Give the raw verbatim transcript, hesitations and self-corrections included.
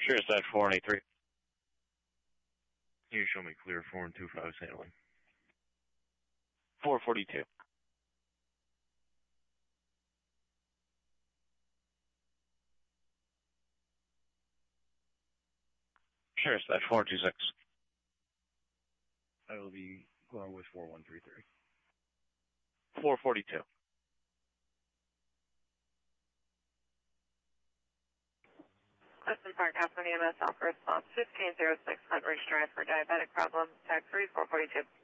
Sure, it's that four one eight three. Can you show me clear four one two five is handling? four forty-two. Sure, it's that four two six. I will be going with four one three three. four forty-two. Western Park, California, E M S, Alpha Response, fifteen oh six, Hunt Ridge Drive for diabetic problem, tag three, four forty-two.